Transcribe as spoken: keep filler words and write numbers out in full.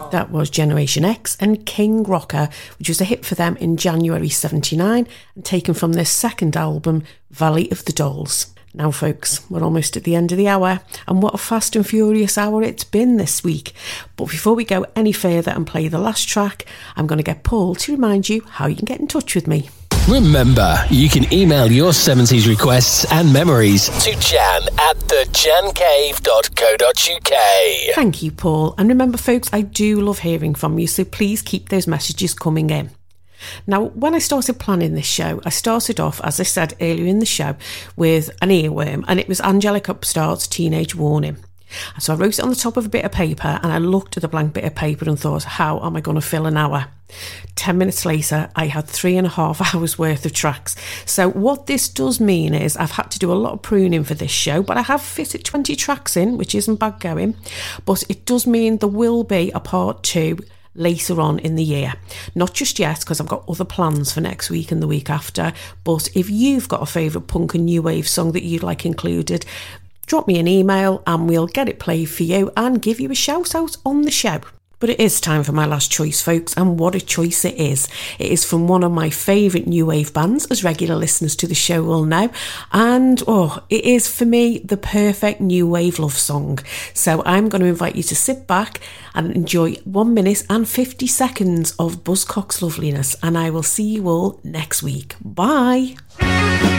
That was Generation X and King Rocker, which was a hit for them in January seventy-nine and taken from their second album, Valley of the Dolls. Now folks, we're almost at the end of the hour, and what a fast and furious hour it's been this week. But before we go any further and play the last track, I'm going to get Paul to remind you how you can get in touch with me. Remember, you can email your seventies requests and memories to jan at the jan cave dot co dot uk. Thank you, Paul. And remember, folks, I do love hearing from you, so please keep those messages coming in. Now, when I started planning this show, I started off, as I said earlier in the show, with an earworm, and it was Angelic Upstart's Teenage Warning. And so I wrote it on the top of a bit of paper, and I looked at the blank bit of paper and thought, how am I going to fill an hour? Ten minutes later, I had three and a half hours worth of tracks. So what this does mean is I've had to do a lot of pruning for this show, but I have fitted twenty tracks in, which isn't bad going. But it does mean there will be a part two later on in the year. Not just yet, because I've got other plans for next week and the week after. But if you've got a favourite punk and new wave song that you'd like included, drop me an email and we'll get it played for you and give you a shout out on the show. But it is time for my last choice, folks, and what a choice it is. It is from one of my favourite new wave bands, as regular listeners to the show will know, and oh, it is for me the perfect new wave love song. So I'm going to invite you to sit back and enjoy one minute and fifty seconds of Buzzcocks loveliness, and I will see you all next week. Bye!